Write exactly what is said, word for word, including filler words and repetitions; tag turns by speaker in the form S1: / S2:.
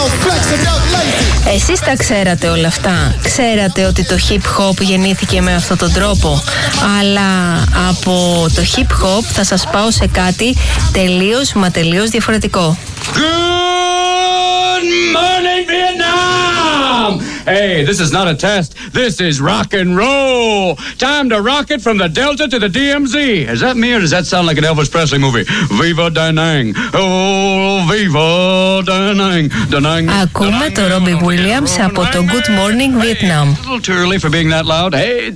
S1: Εσείς τα ξέρατε όλα αυτά. Ξέρατε ότι το hip hop γεννήθηκε με αυτόν τον τρόπο. Αλλά από το hip hop θα σας πάω σε κάτι τελείως μα τελείως διαφορετικό.
S2: Good morning, Vietnam! Hey, this is not a test. This is rock and roll. Time to rock it from the Delta to the D M Z. Is that me or does that sound like an Elvis Presley movie? Viva Da Nang. Oh, Viva Da Nang. Da Nang.
S1: Ακούμε το Robbie Williams από το Good Morning Vietnam.
S2: A little too early for being that loud. Hey,